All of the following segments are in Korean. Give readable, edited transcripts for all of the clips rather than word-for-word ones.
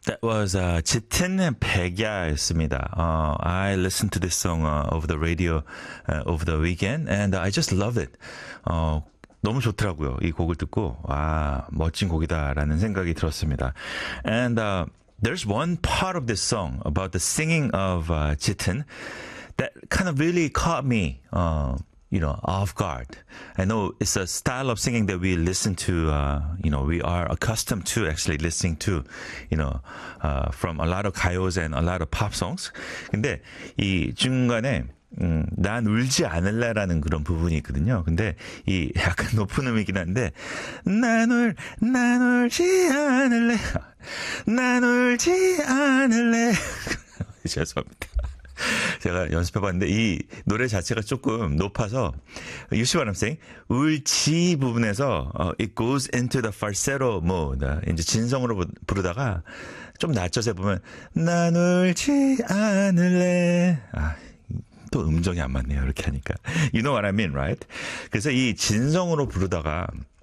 That was 짙은 백야였습니다. I listened to this song over the radio over the weekend, and I just love it. 너무 좋더라고요. 이 곡을 듣고 멋진 곡이다라는 생각이 들었습니다. And there's one part of this song about the singing of 짙은 that kind of really caught me. Off guard. I know it's a style of singing that we listen to, we are accustomed to actually listening to, from a lot of 가요s and a lot of pop songs. 근데 이 중간에, 난 울지 않을래라는 그런 부분이 있거든요. 근데 이 약간 높은 음이긴 한데, 난 울지 않을래. 난 울지 않을래. 죄송합니다. 제가 연습해봤는데 이 노래 자체가 조금 높아서 You see what I'm saying? 울지 부분에서 it goes into the falsetto mode. 이제 진성으로 부르다가 좀 낮춰서 해보면 난 울지 않을래. 또 음정이 안 맞네요. 이렇게 하니까. You know what I mean, right? 그래서 이 진성으로 부르다가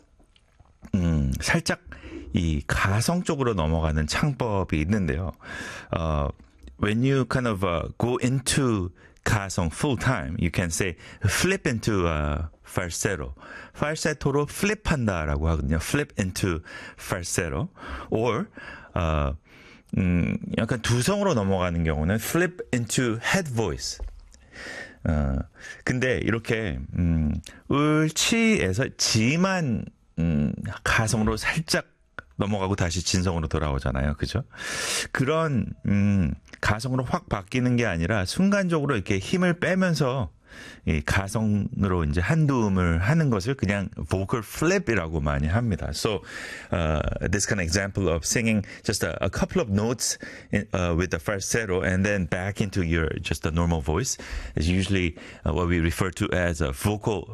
살짝 이 가성 쪽으로 넘어가는 창법이 있는데요. When you kind of go into 가성 full time, you can say flip into falsetto. falsetto로 flip한다라고 하거든요. flip into falsetto. or 약간 두성으로 넘어가는 경우는 flip into head voice. 근데 이렇게 울치에서 지만 가성으로 살짝 넘어가고 다시 진성으로 돌아오잖아요. 그죠? 그런 가성으로 확 바뀌는 게 아니라 순간적으로 이렇게 힘을 빼면서 이 가성으로 이제 한두 음을 하는 것을 그냥 vocal flip이라고 많이 합니다. So this kind of example of singing just a couple of notes with the falsetto and then back into your just a normal voice is usually what we refer to as a vocal